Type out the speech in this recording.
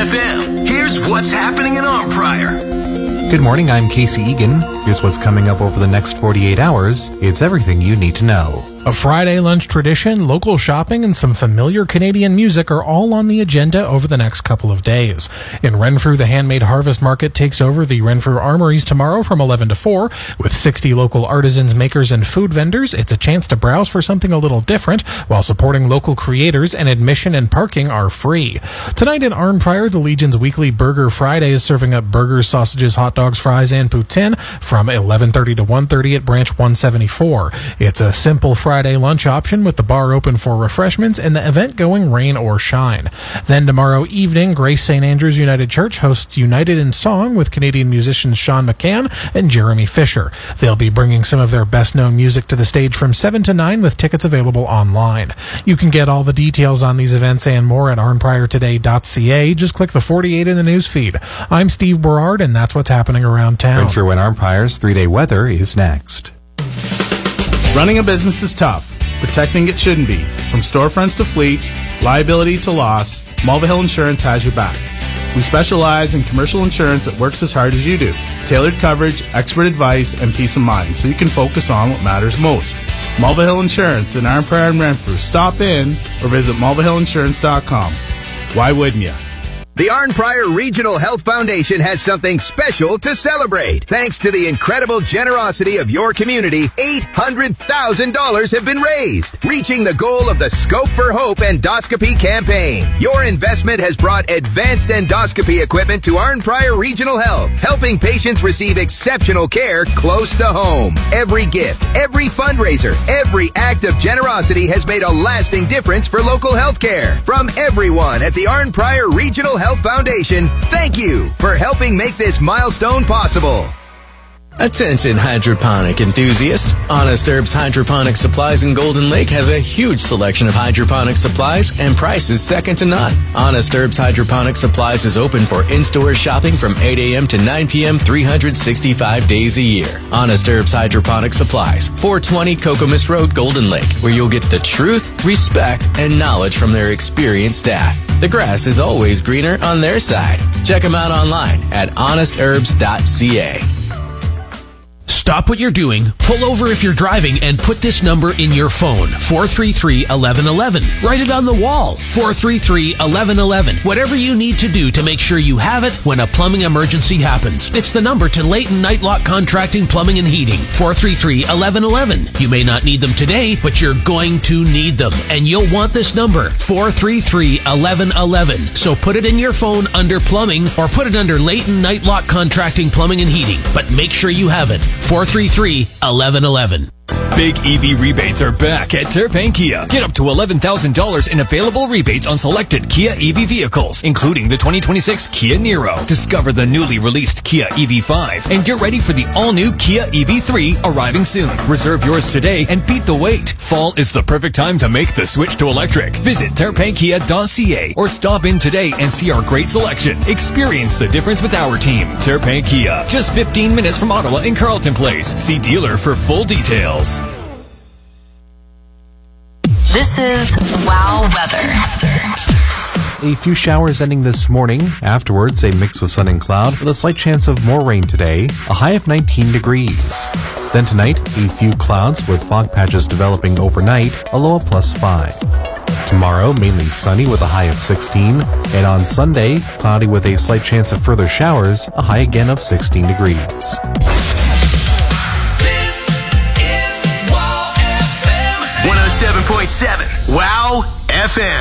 FM. Here's what's happening in Arm Pryor. Good morning, I'm Casey Egan. Here's what's coming up over the next 48 hours. It's everything you need to know. A Friday lunch tradition, local shopping, and some familiar Canadian music are all on the agenda over the next couple of days. In Renfrew, the Handmade Harvest Market takes over the Renfrew Armories tomorrow from 11 to 4. With 60 local artisans, makers, and food vendors, it's a chance to browse for something a little different while supporting local creators, and admission and parking are free. Tonight in Arm Pryor, the Legion's weekly Burger Friday is serving up burgers, sausages, hot dogs, fries, and poutine from 11:30 to 1:30 at Branch 174. It's a simple Friday lunch option with the bar open for refreshments and the event going rain or shine. Then tomorrow evening, Grace St. Andrews United Church hosts United in Song with Canadian musicians Sean McCann and Jeremy Fisher. They'll be bringing some of their best-known music to the stage from 7 to 9 with tickets available online. You can get all the details on these events and more at armpryortoday.ca. Just click the 48 in the news feed. I'm Steve Berard, and that's what's happening around town. Renfrew and Arm Pryor's 3-day weather is next. Running a business is tough. Protecting it shouldn't be. From storefronts to fleets, liability to loss, Mulvihill Insurance has your back. We specialize in commercial insurance that works as hard as you do. Tailored coverage, expert advice, and peace of mind so you can focus on what matters most. Mulvihill Insurance in Arm Pryor and Renfrew. Stop in or visit mulvihillinsurance.com. Why wouldn't you? The Arm Pryor Regional Health Foundation has something special to celebrate. Thanks to the incredible generosity of your community, $800,000 have been raised, reaching the goal of the Scope for Hope endoscopy campaign. Your investment has brought advanced endoscopy equipment to Arm Pryor Regional Health, helping patients receive exceptional care close to home. Every gift, every fundraiser, every act of generosity has made a lasting difference for local health care. From everyone at the Arm Pryor Regional Health Foundation, thank you for helping make this milestone possible. Attention hydroponic enthusiasts. Honest Herbs Hydroponic Supplies in Golden Lake has a huge selection of hydroponic supplies and prices second to none. Honest Herbs Hydroponic Supplies is open for in-store shopping from 8 a.m. to 9 p.m. 365 days a year. Honest Herbs Hydroponic Supplies, 420 Kokomis Road, Golden Lake, where you'll get the truth, respect, and knowledge from their experienced staff. The grass is always greener on their side. Check them out online at honestherbs.ca. Stop what you're doing, pull over if you're driving, and put this number in your phone, 433-1111. Write it on the wall, 433-1111. Whatever you need to do to make sure you have it when a plumbing emergency happens. It's the number to Leighton Nightlock Contracting, Plumbing and Heating, 433-1111. You may not need them today, but you're going to need them, and you'll want this number, 433-1111. So put it in your phone under plumbing, or put it under Leighton Nightlock Contracting, Plumbing and Heating, but make sure you have it, 433-1111. Big EV rebates are back at Terpain Kia. Get up to $11,000 in available rebates on selected Kia EV vehicles, including the 2026 Kia Niro. Discover the newly released Kia EV5 and get ready for the all-new Kia EV3 arriving soon. Reserve yours today and beat the wait. Fall is the perfect time to make the switch to electric. Visit terpainkia.ca or stop in today and see our great selection. Experience the difference with our team. Terpain Kia, just 15 minutes from Ottawa in Carleton Place. See dealer for full details. This is Wow Weather. A few showers ending this morning. Afterwards, a mix of sun and cloud with a slight chance of more rain today. A high of 19 degrees. Then tonight, a few clouds with fog patches developing overnight. A low of +5. Tomorrow, mainly sunny with a high of 16. And on Sunday, cloudy with a slight chance of further showers. A high again of 16 degrees. This is Wow FM 107.7 Wow FM.